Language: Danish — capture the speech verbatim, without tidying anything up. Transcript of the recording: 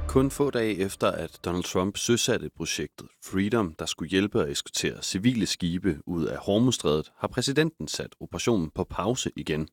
Kun få dage efter, at Donald Trump søsatte projektet Freedom, der skulle hjælpe at eskortere civile skibe ud af Hormuzstrædet, har præsidenten sat operationen på pause igen.